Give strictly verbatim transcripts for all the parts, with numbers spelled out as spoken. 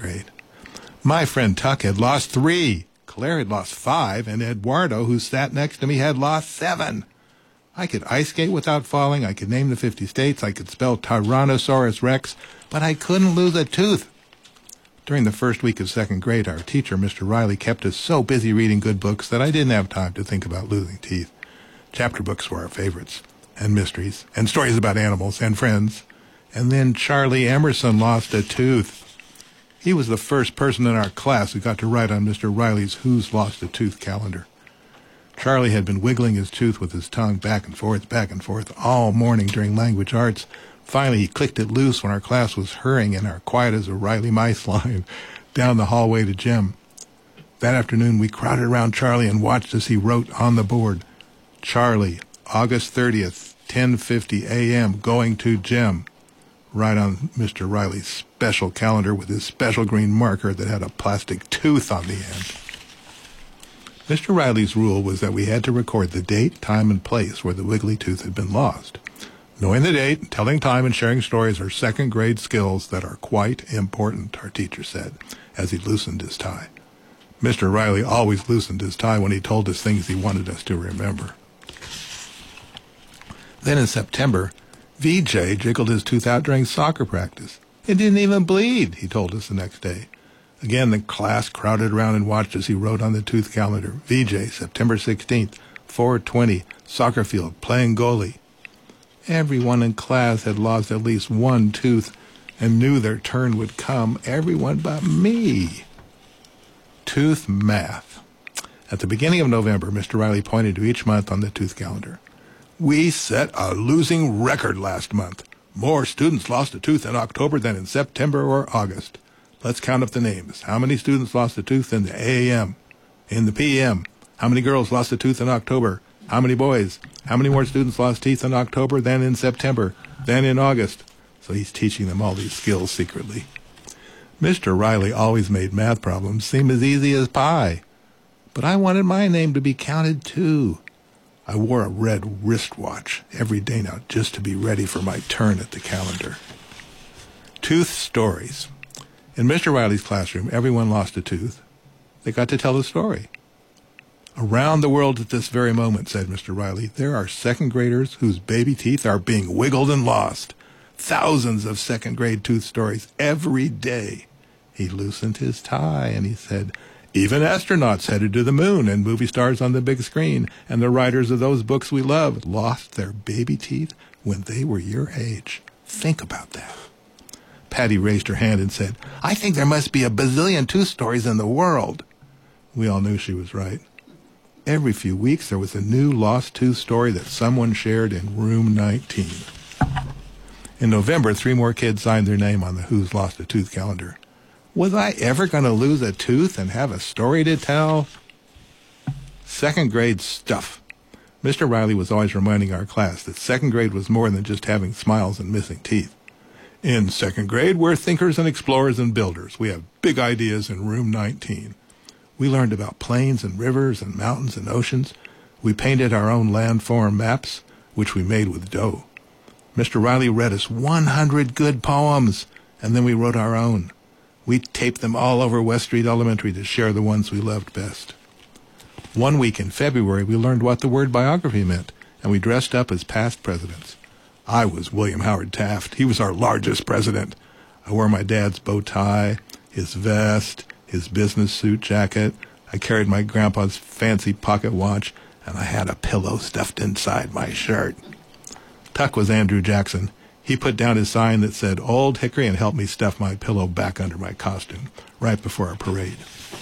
grade. My friend Tuck had lost three. Claire had lost five, and Eduardo, who sat next to me, had lost seven. I could ice skate without falling, I could name the fifty states, I could spell Tyrannosaurus Rex, but I couldn't lose a tooth. During the first week of second grade, our teacher, Mister Riley, kept us so busy reading good books that I didn't have time to think about losing teeth. Chapter books were our favorites, and mysteries, and stories about animals and friends. And then Charlie Emerson lost a tooth. He was the first person in our class who got to write on Mister Riley's Who's Lost a Tooth calendar. Charlie had been wiggling his tooth with his tongue back and forth, back and forth, all morning during language arts. Finally, he clicked it loose when our class was hurrying in our quiet as a Riley mice line down the hallway to gym. That afternoon, we crowded around Charlie and watched as he wrote on the board, Charlie, August thirtieth, ten fifty a.m., going to gym. Right on Mister Riley's special calendar with his special green marker that had a plastic tooth on the end. Mister Riley's rule was that we had to record the date, time, and place where the wiggly tooth had been lost. Knowing the date, telling time, and sharing stories are second-grade skills that are quite important, our teacher said, as he loosened his tie. Mister Riley always loosened his tie when he told us things he wanted us to remember. Then in September, V J jiggled his tooth out during soccer practice. It didn't even bleed, he told us the next day. Again, the class crowded around and watched as he wrote on the tooth calendar, V J, September sixteenth, four twenty, soccer field, playing goalie. Everyone in class had lost at least one tooth and knew their turn would come, everyone but me. Tooth math. At the beginning of November, Mister Riley pointed to each month on the tooth calendar. We set a losing record last month. More students lost a tooth in October than in September or August. Let's count up the names. How many students lost a tooth in the A M? In the P M? How many girls lost a tooth in October? How many boys? How many more students lost teeth in October than in September, than in August? So he's teaching them all these skills secretly. Mister Riley always made math problems seem as easy as pie. But I wanted my name to be counted too. I wore a red wristwatch every day now just to be ready for my turn at the calendar. Tooth stories. In Mister Riley's classroom, everyone lost a tooth. They got to tell a story. Around the world at this very moment, said Mister Riley, there are second graders whose baby teeth are being wiggled and lost. Thousands of second grade tooth stories every day. He loosened his tie and he said, even astronauts headed to the moon and movie stars on the big screen and the writers of those books we love lost their baby teeth when they were your age. Think about that. Patty raised her hand and said, I think there must be a bazillion tooth stories in the world. We all knew she was right. Every few weeks there was a new lost tooth story that someone shared in room nineteen. In November, three more kids signed their name on the Who's Lost a Tooth calendar. Was I ever going to lose a tooth and have a story to tell? Second grade stuff. Mister Riley was always reminding our class that second grade was more than just having smiles and missing teeth. In second grade, we're thinkers and explorers and builders. We have big ideas in room nineteen. We learned about plains and rivers and mountains and oceans. We painted our own landform maps, which we made with dough. Mister Riley read us one hundred good poems, and then we wrote our own. We taped them all over West Street Elementary to share the ones we loved best. One week in February, we learned what the word biography meant, and we dressed up as past presidents. I was William Howard Taft. He was our largest president. I wore my dad's bow tie, his vest, his business suit jacket. I carried my grandpa's fancy pocket watch, and I had a pillow stuffed inside my shirt. Tuck was Andrew Jackson. He put down his sign that said Old Hickory and helped me stuff my pillow back under my costume right before our parade.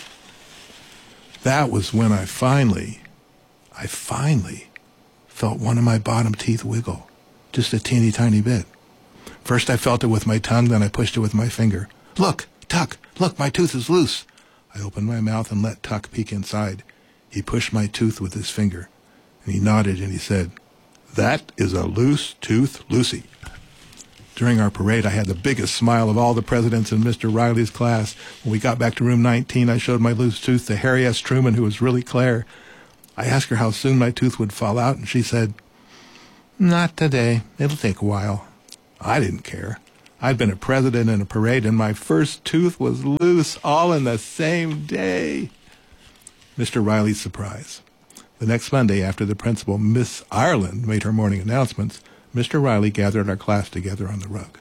That was when I finally, I finally felt one of my bottom teeth wiggle, just a teeny tiny bit. First I felt it with my tongue, then I pushed it with my finger. Look, Tuck, look, my tooth is loose. I opened my mouth and let Tuck peek inside. He pushed my tooth with his finger, and he nodded and he said, that is a loose tooth, Lucy. During our parade, I had the biggest smile of all the presidents in Mister Riley's class. When we got back to room nineteen, I showed my loose tooth to Harry S. Truman, who was really Claire. I asked her how soon my tooth would fall out, and she said, not today. It'll take a while. I didn't care. I'd been a president in a parade, and my first tooth was loose all in the same day. Mister Riley's surprise. The next Monday, after the principal, Miss Ireland, made her morning announcements, Mister Riley gathered our class together on the rug.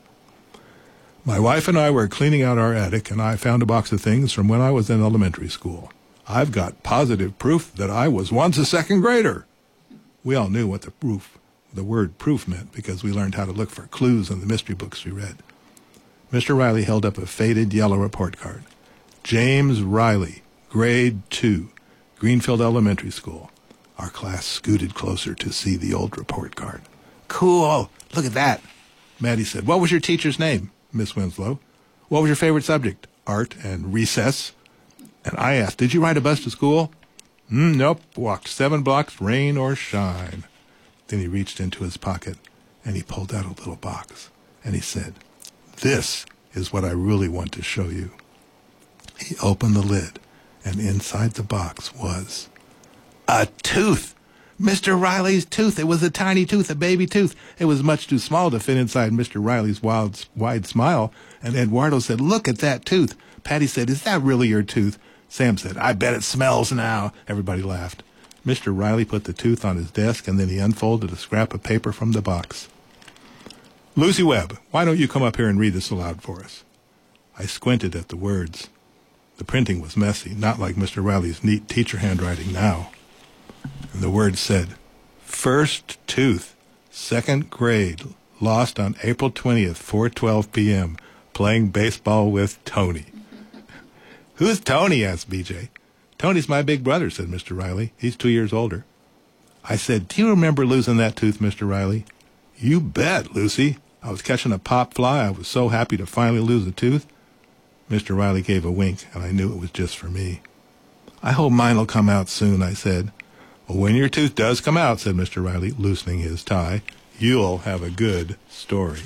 My wife and I were cleaning out our attic, and I found a box of things from when I was in elementary school. I've got positive proof that I was once a second grader. We all knew what the proof, the word proof meant because we learned how to look for clues in the mystery books we read. Mister Riley held up a faded yellow report card. James Riley, grade two, Greenfield Elementary School. Our class scooted closer to see the old report card. Cool. Look at that. Maddie said, what was your teacher's name, Miss Winslow? What was your favorite subject? Art and recess. And I asked, did you ride a bus to school? Mm, nope. Walked seven blocks, rain or shine. Then he reached into his pocket and he pulled out a little box. And he said, this is what I really want to show you. He opened the lid, and inside the box was a tooth. Mister Riley's tooth. It was a tiny tooth, a baby tooth. It was much too small to fit inside Mister Riley's wild, wide smile. And Eduardo said, look at that tooth. Patty said, is that really your tooth? Sam said, I bet it smells now. Everybody laughed. Mister Riley put the tooth on his desk, and then he unfolded a scrap of paper from the box. Lucy Webb, why don't you come up here and read this aloud for us? I squinted at the words. The printing was messy, not like Mister Riley's neat teacher handwriting now. And the words said, first tooth, second grade, lost on April twentieth, four twelve p.m., playing baseball with Tony. Who's Tony? Asked B J. Tony's my big brother, said Mister Riley. He's two years older. I said, do you remember losing that tooth, Mister Riley? You bet, Lucy. I was catching a pop fly. I was so happy to finally lose a tooth. Mister Riley gave a wink, and I knew it was just for me. I hope mine will come out soon, I said. Well, when your tooth does come out, said Mister Riley, loosening his tie, you'll have a good story.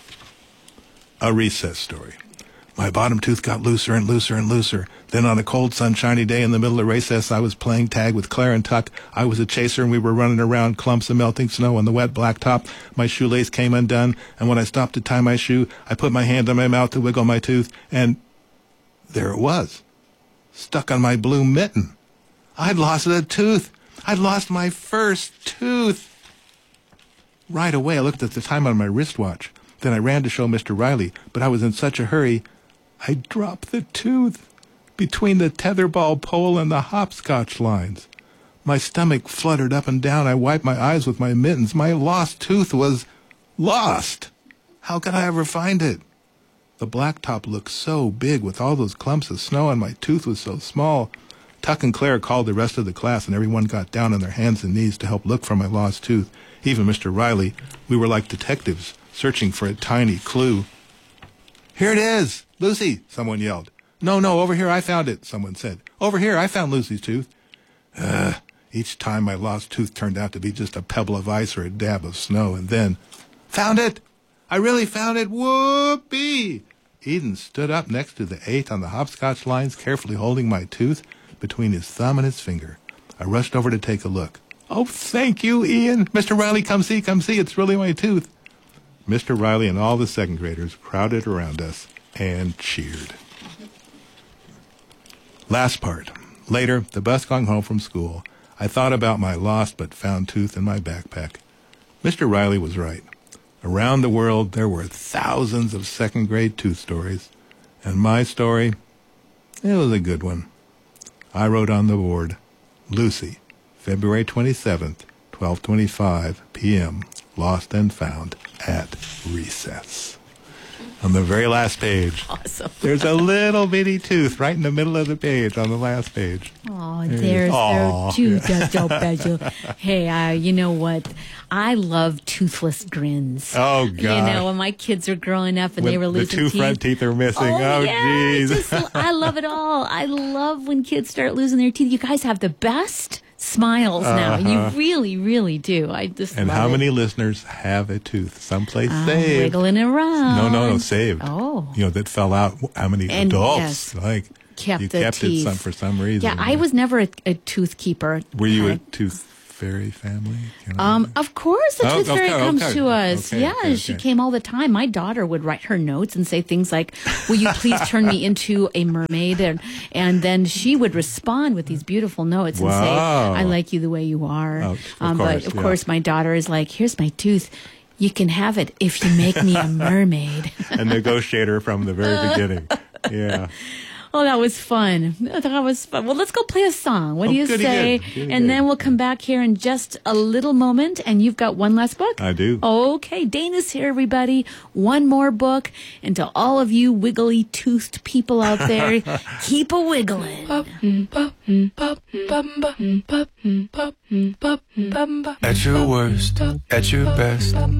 A recess story. My bottom tooth got looser and looser and looser. Then on a cold, sunshiny day in the middle of recess, I was playing tag with Claire and Tuck. I was a chaser, and we were running around clumps of melting snow on the wet blacktop. My shoelace came undone, and when I stopped to tie my shoe, I put my hand on my mouth to wiggle my tooth, and there it was, stuck on my blue mitten. I'd lost a tooth. I'd lost my first tooth. Right away, I looked at the time on my wristwatch. Then I ran to show Mister Riley, but I was in such a hurry, I dropped the tooth between the tetherball pole and the hopscotch lines. My stomach fluttered up and down. I wiped my eyes with my mittens. My lost tooth was lost. How could I ever find it? The blacktop looked so big with all those clumps of snow, and my tooth was so small. Tuck and Claire called the rest of the class, and everyone got down on their hands and knees to help look for my lost tooth. Even Mister Riley. We were like detectives, searching for a tiny clue. Here it is! Lucy! Someone yelled. No, no, over here, I found it, someone said. Over here, I found Lucy's tooth. Uh, each time my lost tooth turned out to be just a pebble of ice or a dab of snow, and then, found it! I really found it! Whoopee! Eden stood up next to the eighth on the hopscotch lines, carefully holding my tooth between his thumb and his finger. I rushed over to take a look. Oh, thank you, Ian! Mister Riley, come see, come see, it's really my tooth. Mister Riley and all the second graders crowded around us and cheered. Last part. Later, the bus going home from school, I thought about my lost but found tooth in my backpack. Mister Riley was right. Around the world, there were thousands of second-grade tooth stories, and my story, it was a good one. I wrote on the board, Lucy, February twenty-seventh, twelve twenty-five p.m., lost and found at recess. On the very last page, awesome. There's a little bitty tooth right in the middle of the page, on the last page. Oh, there's their tooth. Hey, uh, you know what? I love toothless grins. Oh, God. You know, when my kids were growing up and when they were losing teeth. The two front teeth are missing. Oh, oh yeah, jeez. just, I love it all. I love when kids start losing their teeth. You guys have the best smiles now. Uh-huh. You really, really do. I just And love how it. many listeners have a tooth someplace uh, saved? Wiggling around. No, no, no, saved. Oh. You know, that fell out. How many And adults? yes, like kept you the kept teeth. it some, for some reason. Yeah, I was never a, a tooth keeper. Were you I, a tooth Fairy family? Can I- Um, of course, the Oh, tooth fairy okay, comes okay, to us. okay, yeah, okay, she okay. came all the time. My daughter would write her notes and say things like, "Will you please turn me into a mermaid?" And and then she would respond with these beautiful notes and say, Wow. "I like you the way you are." Oh, of um, course, but of yeah. course, my daughter is like, "Here's my tooth. You can have it if you make me a mermaid." A negotiator from the very beginning. Yeah. Oh, that was fun. That was fun. Well, let's go play a song. What Oh, do you goody say? good, goody And good. then we'll come back here in just a little moment, and you've got one last book? I do. Okay, Dana's here, everybody. One more book. And to all of you wiggly-toothed people out there, keep a wiggling. At your worst, at your best.